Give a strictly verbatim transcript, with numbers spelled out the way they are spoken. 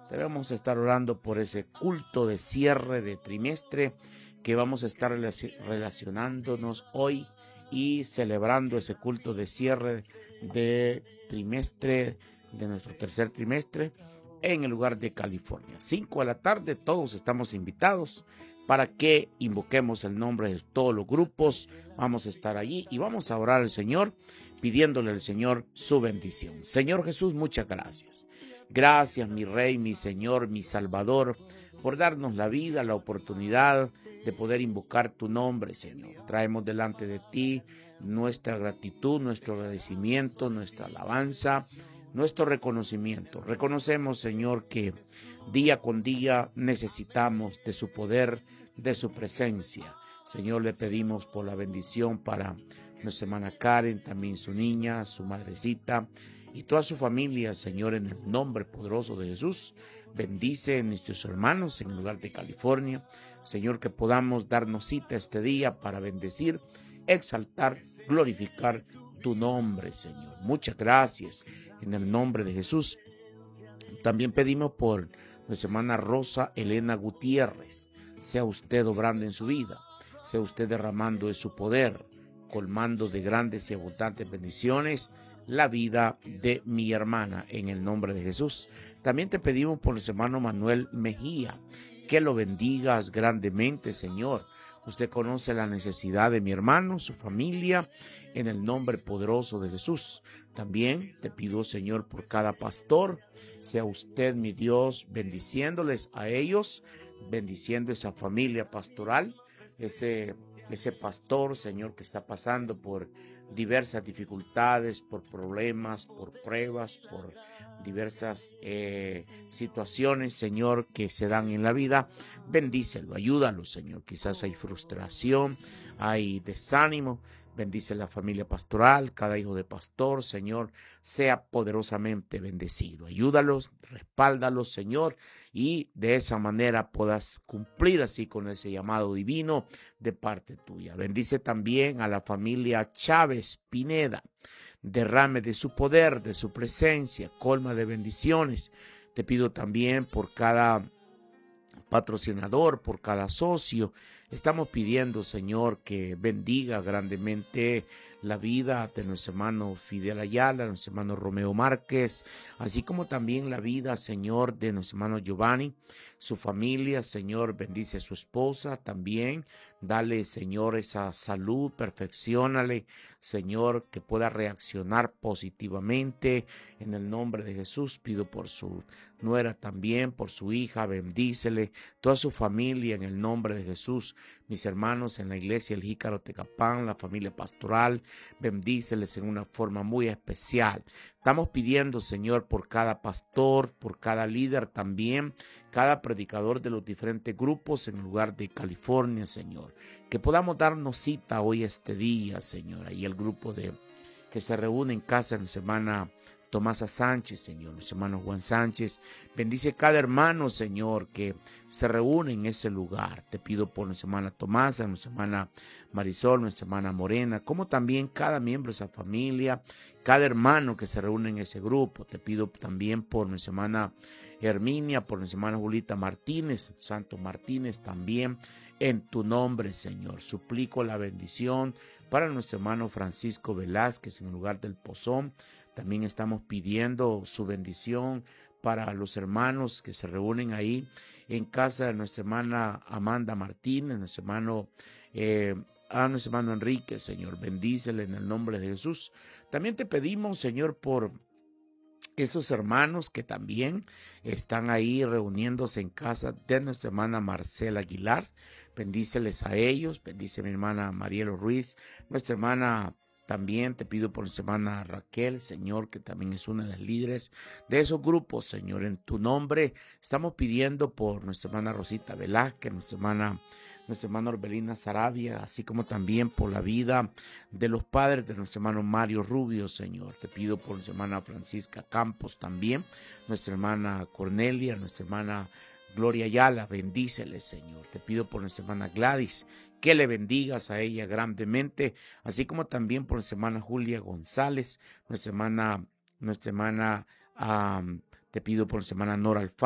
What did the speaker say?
Debemos estar orando por ese culto de cierre de trimestre que vamos a estar relacionándonos hoy y celebrando ese culto de cierre de trimestre, de nuestro tercer trimestre, en el lugar de California. Cinco de la tarde, todos estamos invitados para que invoquemos el nombre de todos los grupos. Vamos a estar allí y vamos a orar al Señor, pidiéndole al Señor su bendición. Señor Jesús, muchas gracias. Gracias, mi Rey, mi Señor, mi Salvador, por darnos la vida, la oportunidad de poder invocar tu nombre, Señor. Traemos delante de ti nuestra gratitud, nuestro agradecimiento, nuestra alabanza, nuestro reconocimiento. Reconocemos, Señor, que día con día necesitamos de su poder, de su presencia. Señor, le pedimos por la bendición para nuestra hermana Karen, también su niña, su madrecita y toda su familia, Señor, en el nombre poderoso de Jesús. Bendice a nuestros hermanos en el lugar de California. Señor, que podamos darnos cita este día para bendecir, exaltar, glorificar tu nombre, Señor. Muchas gracias en el nombre de Jesús. También pedimos por nuestra hermana Rosa Elena Gutiérrez. Sea usted obrando en su vida, sea usted derramando de su poder, colmando de grandes y abundantes bendiciones la vida de mi hermana en el nombre de Jesús. También te pedimos por nuestro hermano Manuel Mejía, que lo bendigas grandemente, Señor. Usted conoce la necesidad de mi hermano, su familia, en el nombre poderoso de Jesús. También te pido, Señor, por cada pastor, sea usted, mi Dios, bendiciéndoles a ellos, bendiciendo esa familia pastoral, ese, ese pastor, Señor, que está pasando por diversas dificultades, por problemas, por pruebas, por diversas eh, situaciones, Señor, que se dan en la vida. Bendícelo, ayúdalo, Señor. Quizás hay frustración, hay desánimo. Bendice la familia pastoral, cada hijo de pastor, Señor, sea poderosamente bendecido. Ayúdalos, respáldalos, Señor, y de esa manera puedas cumplir así con ese llamado divino de parte tuya. Bendice también a la familia Chávez Pineda. Derrame de su poder, de su presencia, colma de bendiciones. Te pido también por cada patrocinador, por cada socio. Estamos pidiendo, Señor, que bendiga grandemente la vida de nuestro hermano Fidel Ayala, nuestro hermano Romeo Márquez, así como también la vida, Señor, de nuestro hermano Giovanni, su familia. Señor, bendice a su esposa también. Dale, Señor, esa salud, perfecciónale, Señor, que pueda reaccionar positivamente. En el nombre de Jesús pido por su nuera también, por su hija, bendícele, toda su familia en el nombre de Jesús. Mis hermanos en la iglesia El Jícaro Tecapán, la familia pastoral, bendíceles en una forma muy especial. Estamos pidiendo, Señor, por cada pastor, por cada líder también, cada predicador de los diferentes grupos en el lugar de California, Señor. Que podamos darnos cita hoy este día, Señor. Ahí el grupo de que se reúne en casa de nuestra hermana Tomasa Sánchez, Señor, nuestro hermano Juan Sánchez. Bendice cada hermano, Señor, que se reúne en ese lugar. Te pido por nuestra hermana Tomasa, nuestra hermana Marisol, nuestra hermana Morena, como también cada miembro de esa familia, cada hermano que se reúne en ese grupo. Te pido también por nuestra hermana Herminia, por nuestra hermana Julita Martínez, Santo Martínez también, en tu nombre, Señor. Suplico la bendición para nuestro hermano Francisco Velázquez en el lugar del Pozón. También estamos pidiendo su bendición para los hermanos que se reúnen ahí en casa de nuestra hermana Amanda Martínez, nuestro hermano, eh, a nuestro hermano Enrique, Señor. Bendícele en el nombre de Jesús. También te pedimos, Señor, por esos hermanos que también están ahí reuniéndose en casa de nuestra hermana Marcela Aguilar. Bendíceles a ellos. Bendice a mi hermana Marielo Ruiz, nuestra hermana. También te pido por nuestra hermana Raquel, Señor, que también es una de las líderes de esos grupos, Señor. En tu nombre estamos pidiendo por nuestra hermana Rosita Velázquez, nuestra hermana, nuestra hermana Orbelina Sarabia, así como también por la vida de los padres de nuestro hermano Mario Rubio, Señor. Te pido por nuestra hermana Francisca Campos también, nuestra hermana Cornelia, nuestra hermana Gloria Ayala, bendíceles, Señor. Te pido por nuestra hermana Gladys, que le bendigas a ella grandemente, así como también por nuestra hermana Julia González, nuestra hermana, nuestra hermana, um, te pido por nuestra hermana Nora Alfaro.